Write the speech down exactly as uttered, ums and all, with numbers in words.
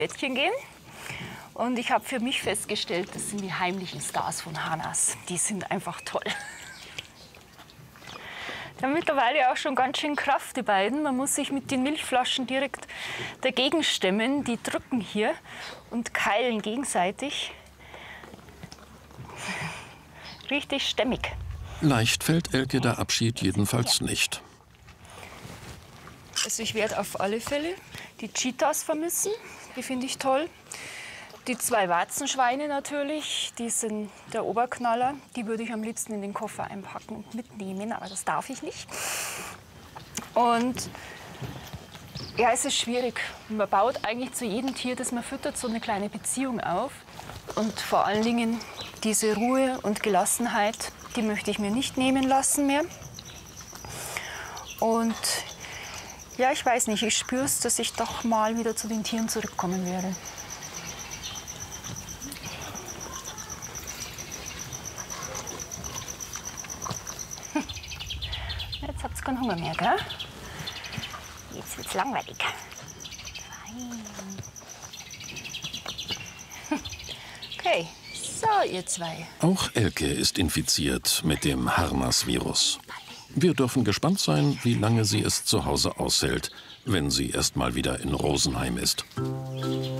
Bettchen gehen. Und ich habe für mich festgestellt, das sind die heimlichen Stars von Hanas. Die sind einfach toll. Die haben mittlerweile auch schon ganz schön Kraft, die beiden. Man muss sich mit den Milchflaschen direkt dagegen stemmen. Die drücken hier und keilen gegenseitig. Richtig stämmig. Leicht fällt Elke der Abschied jedenfalls nicht. Also ich werde auf alle Fälle die Cheetahs vermissen. Die finde ich toll. Die zwei Warzenschweine natürlich, die sind der Oberknaller. Die würde ich am liebsten in den Koffer einpacken und mitnehmen, aber das darf ich nicht. Und ja, es ist schwierig. Man baut eigentlich zu jedem Tier, das man füttert, so eine kleine Beziehung auf. Und vor allen Dingen diese Ruhe und Gelassenheit, die möchte ich mir nicht nehmen lassen mehr. Und ja, ich weiß nicht, ich spüre es, dass ich doch mal wieder zu den Tieren zurückkommen werde. Jetzt habt ihr keinen Hunger mehr, gell? Jetzt wird's langweilig. Okay, so ihr zwei. Auch Elke ist infiziert mit dem Harnas-Virus. Wir dürfen gespannt sein, wie lange sie es zu Hause aushält, wenn sie erst mal wieder in Rosenheim ist.